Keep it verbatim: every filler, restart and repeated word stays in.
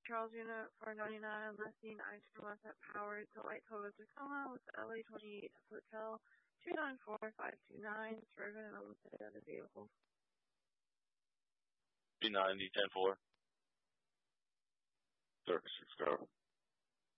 Charles Unit four ninety-nine, listing I two West at Power to White Toga Tacoma with L A twenty-eight Hotel two nine four five two nine, serving and unlisted other vehicles. B ninety, ten four. Service, go.